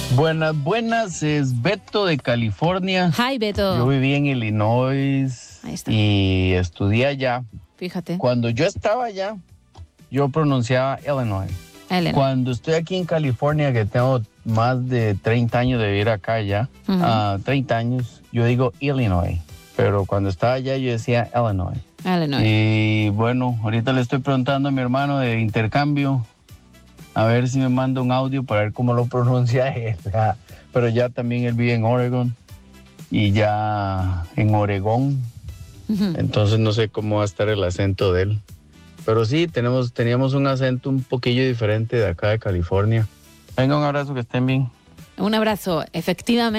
Buenas, es Beto de California. Hi, Beto. Yo viví en Illinois Ahí está. y estudié allá. Fíjate. Cuando yo estaba allá, yo pronunciaba Illinois. Elena. Cuando estoy aquí en California, que tengo más de 30 años de vivir acá ya, 30 años, yo digo Illinois. Pero cuando estaba allá yo decía Illinois. Illinois. Y bueno, ahorita le estoy preguntando a mi hermano de intercambio, a ver si me manda un audio para ver cómo lo pronuncia él. Pero ya también él vive en Oregon y ya en Oregón. Entonces no sé cómo va a estar el acento de él. Pero sí, teníamos un acento un poquillo diferente de acá de California. Venga, un abrazo, que estén bien. Un abrazo, efectivamente.